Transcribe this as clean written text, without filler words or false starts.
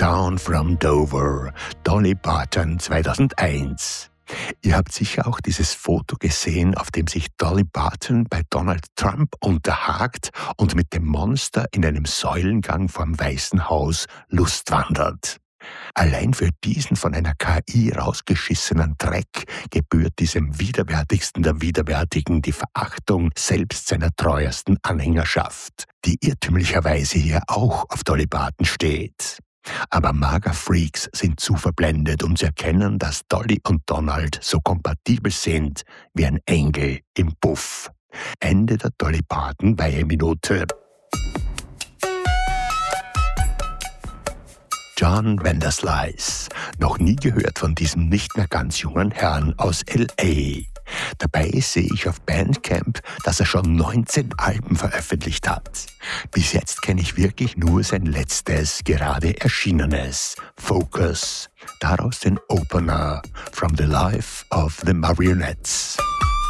Down from Dover, Dolly Parton 2001. Ihr habt sicher auch dieses Foto gesehen, auf dem sich Dolly Parton bei Donald Trump unterhakt und mit dem Monster in einem Säulengang vorm Weißen Haus lustwandert. Allein für diesen von einer KI rausgeschissenen Dreck gebührt diesem Widerwärtigsten der Widerwärtigen die Verachtung selbst seiner treuesten Anhängerschaft, die irrtümlicherweise hier auch auf Dolly Parton steht. Aber Mager-Freaks sind zu verblendet, um zu erkennen, dass Dolly und Donald so kompatibel sind wie ein Engel im Puff. Ende der Dolly Parton Weiheminute. John Vanderslice. Noch nie gehört von diesem nicht mehr ganz jungen Herrn aus L.A. Dabei sehe ich auf Bandcamp, dass er schon 19 Alben veröffentlicht hat. Bis jetzt kenne ich wirklich nur sein letztes, gerade erschienenes, Focus. Daraus den Opener From the Life of the Marionettes.